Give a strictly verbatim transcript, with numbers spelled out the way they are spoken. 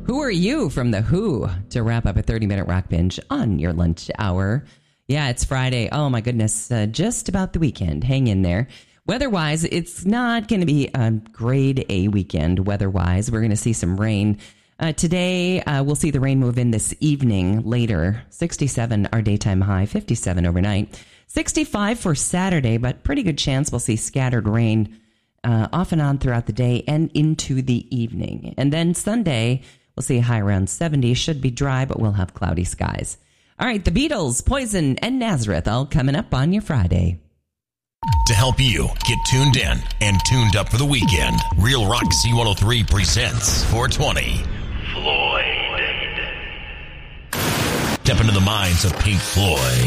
Who Are You from The Who to wrap up a thirty-minute rock binge on your lunch hour. Yeah, it's Friday. Oh, my goodness. Uh, just about the weekend. Hang in there. Weather-wise, it's not going to be a grade A weekend weather-wise. We're going to see some rain. Uh, today, uh, we'll see the rain move in this evening later. sixty-seven our daytime high, fifty-seven overnight. sixty-five for Saturday, but pretty good chance we'll see scattered rain uh, off and on throughout the day and into the evening. And then Sunday, we'll see a high around seventy. Should be dry, but we'll have cloudy skies. All right, the Beatles, Poison, and Nazareth all coming up on your Friday. To help you get tuned in and tuned up for the weekend, Real Rock C one oh three presents four twenty. Floyd. Step into the minds of Pink Floyd.